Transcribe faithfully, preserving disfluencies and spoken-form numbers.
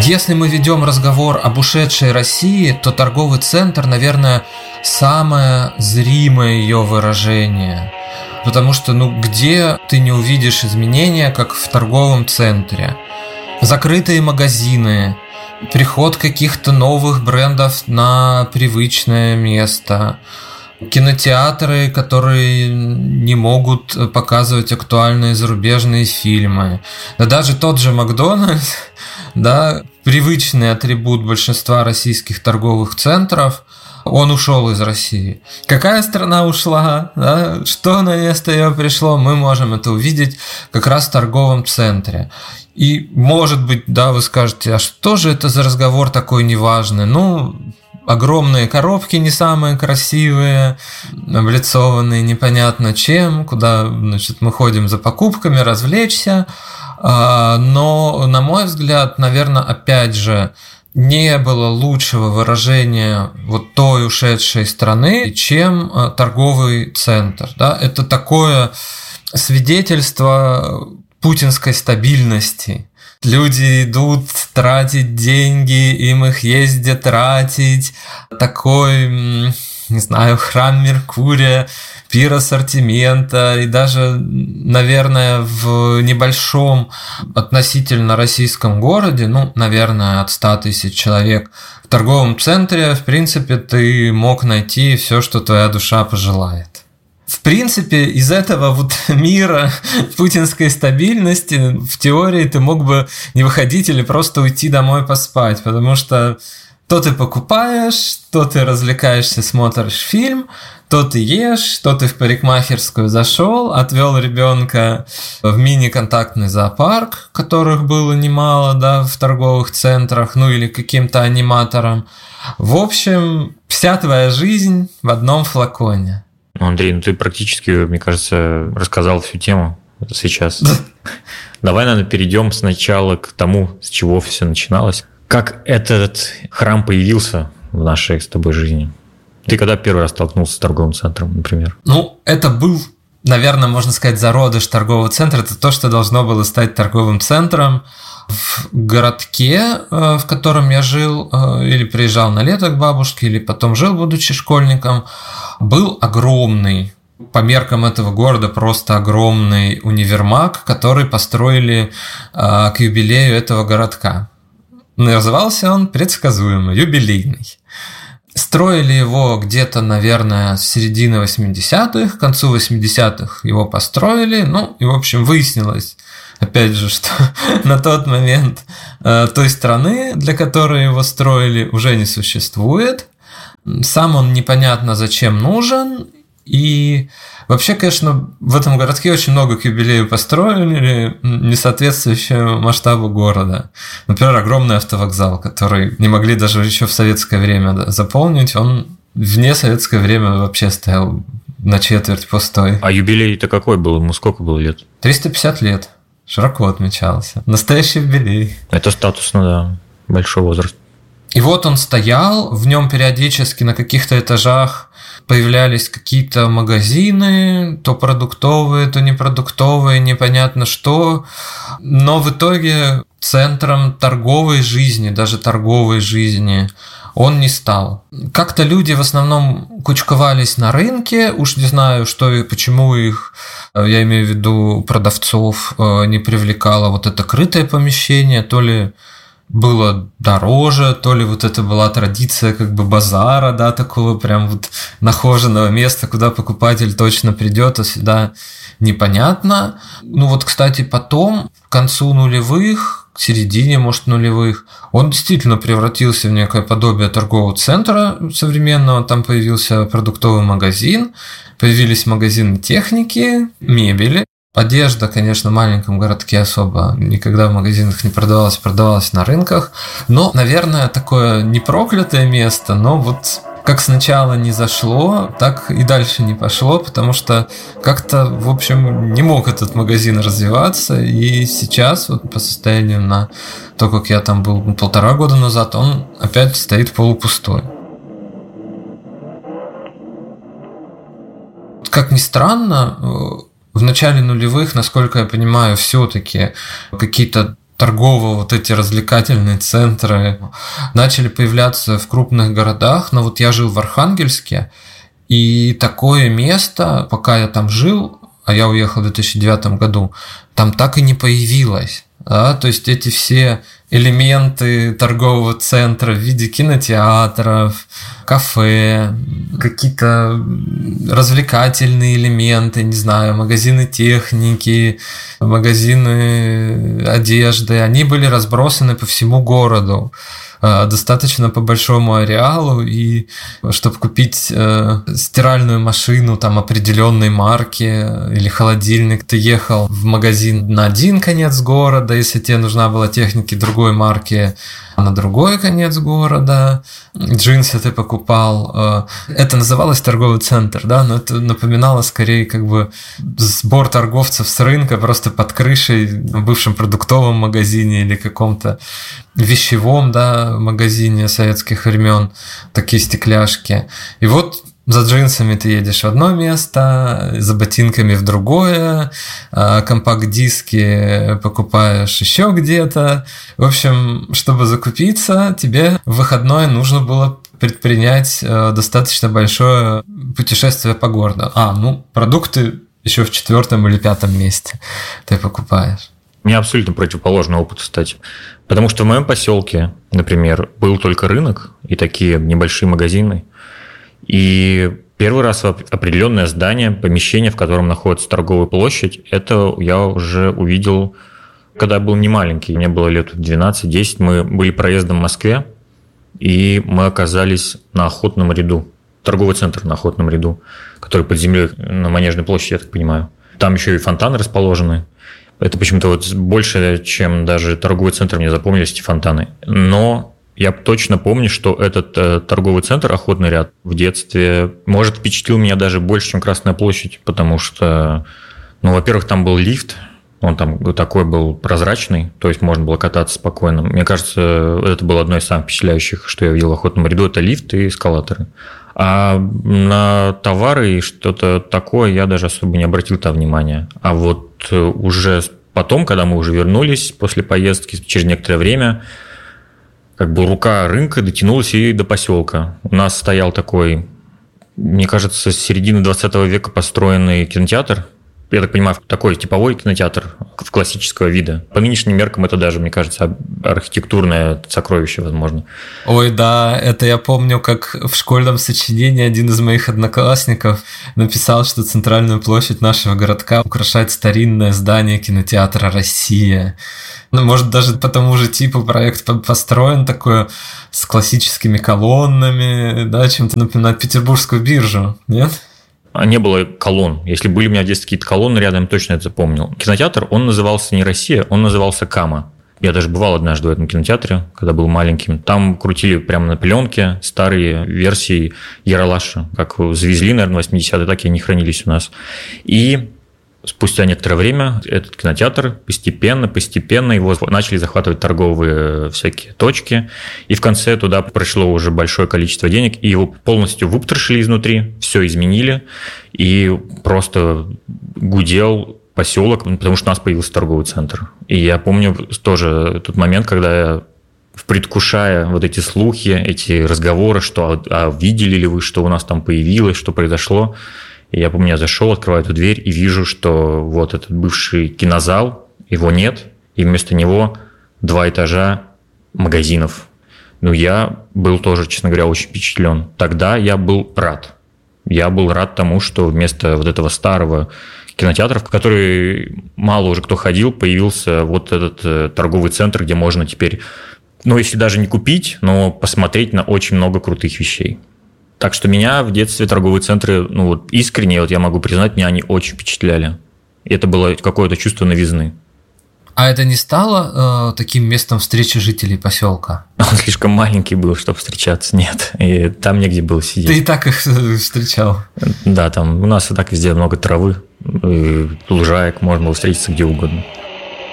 Если мы ведем разговор об ушедшей России, то торговый центр, наверное, самое зримое ее выражение. Потому что, ну, где ты не увидишь изменения, как в торговом центре? Закрытые магазины, приход каких-то новых брендов на привычное место, кинотеатры, которые не могут показывать актуальные зарубежные фильмы. Да даже тот же Макдональдс, да, привычный атрибут большинства российских торговых центров, он ушел из России. Какая страна ушла, да? Что на место ее пришло, мы можем это увидеть как раз в торговом центре. И, может быть, да, вы скажете, а что же это за разговор такой неважный? Ну, огромные коробки не самые красивые, облицованные непонятно чем, куда, значит, мы ходим за покупками, развлечься. Но, на мой взгляд, наверное, опять же, не было лучшего выражения вот той ушедшей страны, чем торговый центр. Да? Это такое свидетельство путинской стабильности. Люди идут тратить деньги, им их ездят тратить. Такой, не знаю, храм Меркурия, пир ассортимента. И даже, наверное, в небольшом относительно российском городе, ну, наверное, от ста тысяч человек, в торговом центре, в принципе, ты мог найти все, что твоя душа пожелает. В принципе, из этого вот мира путинской стабильности в теории ты мог бы не выходить или просто уйти домой поспать, потому что то ты покупаешь, то ты развлекаешься, смотришь фильм, то ты ешь, то ты в парикмахерскую зашел, отвел ребенка в мини-контактный зоопарк, которых было немало, да, в торговых центрах, ну или каким-то аниматором. В общем, вся твоя жизнь в одном флаконе. Ну, Андрей, ну ты практически, мне кажется, рассказал всю тему сейчас. Давай, наверное, перейдем сначала к тому, с чего все начиналось. Как этот храм появился в нашей с тобой жизни? Ты когда первый раз столкнулся с торговым центром, например? Ну, это был, наверное, можно сказать, зародыш торгового центра. Это то, что должно было стать торговым центром. В городке, в котором я жил, или приезжал на лето к бабушке, или потом жил, будучи школьником, был огромный, по меркам этого города, просто огромный универмаг, который построили к юбилею этого городка. Назывался он предсказуемо юбилейный. Строили его где-то, наверное, с середины восьмидесятых, к концу восьмидесятых его построили. Ну, и, в общем, выяснилось, опять же, что на тот момент э, той страны, для которой его строили, уже не существует. Сам он непонятно зачем нужен. И вообще, конечно, в этом городке очень много к юбилею построили, не соответствующего масштабу города. Например, огромный автовокзал, который не могли даже еще в советское время заполнить. Он вне советское время вообще стоял на четверть пустой. А юбилей-то какой был? Ему сколько было лет? триста пятьдесят лет. Широко отмечался. Настоящий юбилей. Это статусно, да. Большой возраст. И вот он стоял, в нем периодически на каких-то этажах появлялись какие-то магазины, то продуктовые, то непродуктовые, непонятно что. Но в итоге центром торговой жизни, даже торговой жизни, он не стал. Как-то люди в основном кучковались на рынке, уж не знаю, что и почему их, я имею в виду продавцов, не привлекало вот это крытое помещение, то ли было дороже, то ли вот это была традиция как бы базара, да, такого прям вот нахоженного места, куда покупатель точно придет, а сюда непонятно. Ну вот, кстати, потом, к концу нулевых, к середине, может, нулевых, он действительно превратился в некое подобие торгового центра современного. Там появился продуктовый магазин, появились магазины техники, мебели. Одежда, конечно, в маленьком городке особо никогда в магазинах не продавалась, продавалась на рынках. Но, наверное, такое не проклятое место, но вот как сначала не зашло, так и дальше не пошло, потому что как-то, в общем, не мог этот магазин развиваться. И сейчас, вот по состоянию на то, как я там был полтора года назад, он опять стоит полупустой. Как ни странно, в начале нулевых, насколько я понимаю, все-таки какие-то торговые вот эти развлекательные центры начали появляться в крупных городах. Но вот я жил в Архангельске, и такое место, пока я там жил, а я уехал в две тысячи девятом году, там так и не появилось. Да? То есть эти все элементы торгового центра в виде кинотеатров, кафе, какие-то развлекательные элементы, не знаю, магазины техники, магазины одежды, они были разбросаны по всему городу, достаточно по большому ареалу, и чтобы купить э, стиральную машину там определенной марки или холодильник, ты ехал в магазин на один конец города, если тебе нужна была техника другой марки, на другой конец города, джинсы ты покупал. Это называлось торговый центр, да, но это напоминало скорее как бы сбор торговцев с рынка просто под крышей в бывшем продуктовом магазине или каком-то вещевом, да, магазине советских времен, такие стекляшки. И вот за джинсами ты едешь в одно место, за ботинками в другое, компакт-диски покупаешь еще где-то. В общем, чтобы закупиться, тебе в выходной нужно было предпринять достаточно большое путешествие по городу. А, ну, продукты еще в четвертом или пятом месте ты покупаешь. У меня абсолютно противоположный опыт, кстати. Потому что в моем поселке, например, был только рынок и такие небольшие магазины. И первый раз определенное здание, помещение, в котором находится торговая площадь, это я уже увидел, когда я был не маленький, мне было лет двенадцать-десять, мы были проездом в Москве, и мы оказались на Охотном ряду, торговый центр на Охотном ряду, который под землей на Манежной площади, я так понимаю. Там еще и фонтаны расположены. Это почему-то вот больше, чем даже торговый центр, мне запомнились эти фонтаны. Но я точно помню, что этот э, торговый центр «Охотный ряд» в детстве, может, впечатлил меня даже больше, чем Красная площадь, потому что, ну, во-первых, там был лифт, он там такой был прозрачный, то есть можно было кататься спокойно. Мне кажется, это было одно из самых впечатляющих, что я видел в «Охотном ряду», это лифт и эскалаторы. А на товары и что-то такое я даже особо не обратил там внимания. А вот уже потом, когда мы уже вернулись после поездки, через некоторое время, как бы рука рынка дотянулась и до поселка. У нас стоял такой, мне кажется, с середины двадцатого века построенный кинотеатр. Я так понимаю, такой типовой кинотеатр в классического вида. По нынешним меркам это даже, мне кажется, архитектурное сокровище, возможно. Ой, да, это я помню, как в школьном сочинении один из моих одноклассников написал, что центральную площадь нашего городка украшает старинное здание кинотеатра «Россия». Ну, может, даже по тому же типу проект построен такой с классическими колоннами, да, чем-то напоминает Петербургскую биржу, нет? Не было колонн. Если были у меня в детстве какие-то колонны рядом, точно это запомнил. Кинотеатр, он назывался не «Россия», он назывался «Кама». Я даже бывал однажды в этом кинотеатре, когда был маленьким. Там крутили прямо на пленке старые версии Ералаша, как завезли, наверное, в восьмидесятые, так и они хранились у нас. И спустя некоторое время этот кинотеатр постепенно, постепенно его начали захватывать торговые всякие точки, и в конце туда пришло уже большое количество денег, и его полностью выпотрошили изнутри, все изменили, и просто гудел поселок, потому что у нас появился торговый центр. И я помню тоже тот момент, когда я, предвкушая вот эти слухи, эти разговоры, что а видели ли вы, что у нас там появилось, что произошло, и я помню, я зашел, открываю эту дверь и вижу, что вот этот бывший кинозал, его нет, и вместо него два этажа магазинов. Ну, я был тоже, честно говоря, очень впечатлен. Тогда я был рад. Я был рад тому, что вместо вот этого старого кинотеатра, в который мало уже кто ходил, появился вот этот торговый центр, где можно теперь, ну, если даже не купить, но посмотреть на очень много крутых вещей. Так что меня в детстве торговые центры, ну вот искренне, вот я могу признать, меня они очень впечатляли. И это было какое-то чувство новизны. А это не стало э, таким местом встречи жителей поселка? Он слишком маленький был, чтобы встречаться, нет. И там негде было сидеть. Ты и так их встречал? Да, там у нас и так везде много травы, и лужаек, можно было встретиться где угодно.